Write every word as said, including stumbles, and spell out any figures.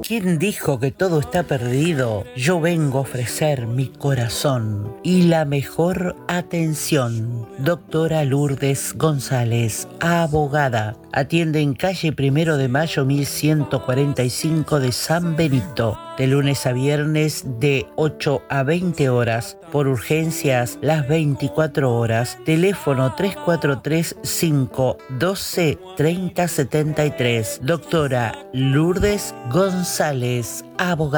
quien dijo que todo está perdido, yo vengo a ofrecer mi corazón y la mejor atención. Doctora Lourdes González, abogada. Atiende en calle Primero de Mayo mil ciento cuarenta y cinco de San Benito, de lunes a viernes de ocho a veinte horas. Por urgencias las veinticuatro horas. Teléfono tres cuatro tres cinco doce treinta setenta y tres. Doctora Lourdes González, abogada.